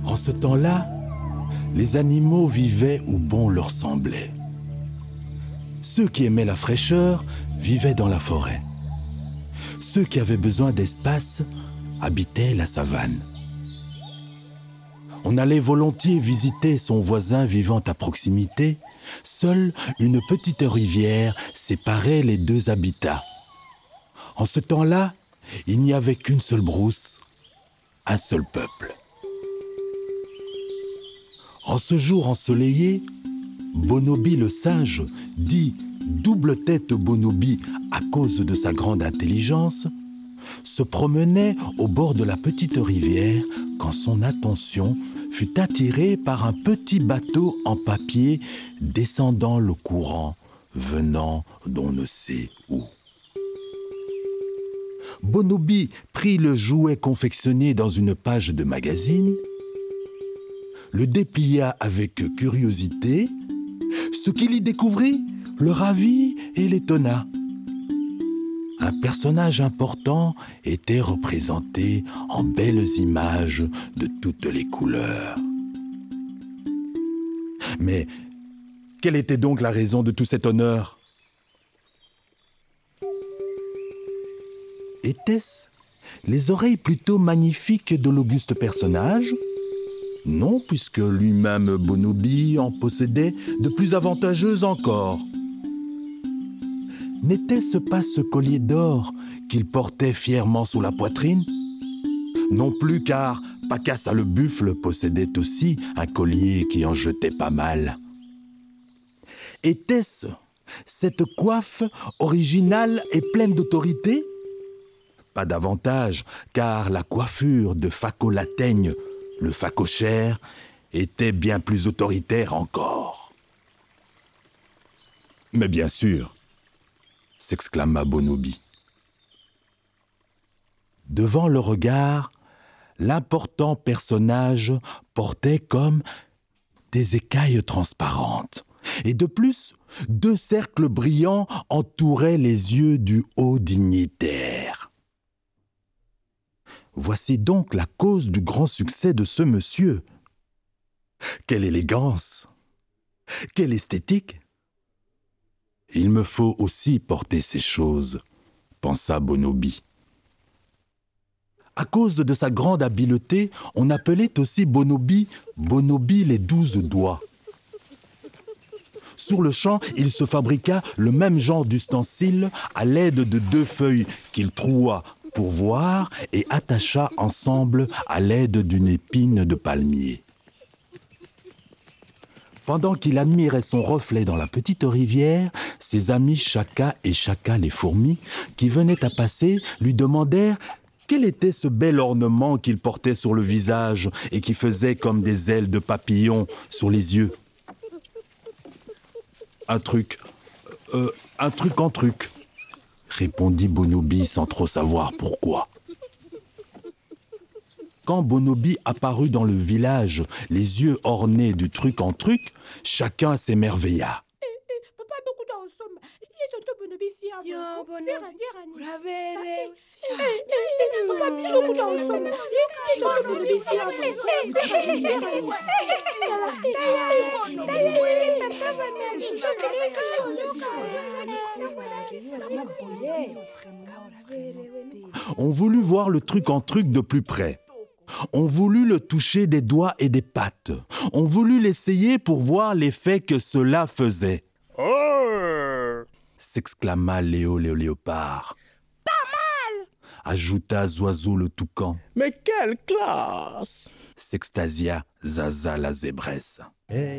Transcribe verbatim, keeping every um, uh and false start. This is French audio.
En ce temps-là, les animaux vivaient où bon leur semblait. Ceux qui aimaient la fraîcheur vivaient dans la forêt. Ceux qui avaient besoin d'espace habitaient la savane. On allait volontiers visiter son voisin vivant à proximité. Seule une petite rivière séparait les deux habitats. En ce temps-là, il n'y avait qu'une seule brousse, un seul peuple. En ce jour ensoleillé, Bonobi le singe, dit double tête Bonobi à cause de sa grande intelligence, se promenait au bord de la petite rivière quand son attention fut attirée par un petit bateau en papier descendant le courant, venant d'on ne sait où. Bonobi prit le jouet confectionné dans une page de magazine, le déplia avec curiosité. Ce qu'il y découvrit le ravit et l'étonna. Un personnage important était représenté en belles images de toutes les couleurs. Mais quelle était donc la raison de tout cet honneur ? Étaient-ce les oreilles plutôt magnifiques de l'auguste personnage ? Non, puisque lui-même Bonobi en possédait de plus avantageuses encore. N'était-ce pas ce collier d'or qu'il portait fièrement sous la poitrine ? Non plus, car Pacassa le buffle possédait aussi un collier qui en jetait pas mal. Était-ce cette coiffe originale et pleine d'autorité ? Pas davantage, car la coiffure de Faco Lateigne, le facochère, était bien plus autoritaire encore. Mais bien sûr, s'exclama Bonobi. Devant le regard, l'important personnage portait comme des écailles transparentes. Et de plus, deux cercles brillants entouraient les yeux du haut dignitaire. Voici donc la cause du grand succès de ce monsieur. Quelle élégance! Quelle esthétique! Il me faut aussi porter ces choses, pensa Bonobi. À cause de sa grande habileté, on appelait aussi Bonobi Bonobi les douze doigts. Sur le champ, il se fabriqua le même genre d'ustensile à l'aide de deux feuilles qu'il troua pour voir et attacha ensemble à l'aide d'une épine de palmier. Pendant qu'il admirait son reflet dans la petite rivière, ses amis Chaka et Chaka les fourmis, qui venaient à passer, lui demandèrent quel était ce bel ornement qu'il portait sur le visage et qui faisait comme des ailes de papillon sur les yeux. Un truc, euh, un truc en truc, répondit Bonobi sans trop savoir pourquoi. Quand Bonobi apparut dans le village, les yeux ornés du truc en truc, chacun s'émerveilla. On voulut voir le truc en truc de plus près. On voulut le toucher des doigts et des pattes. On voulut l'essayer pour voir l'effet que cela faisait. Oh! S'exclama Léo le léopard. Pas mal! Ajouta Zoiseau le toucan. Mais quelle classe! S'extasia Zaza la zébresse. Hey.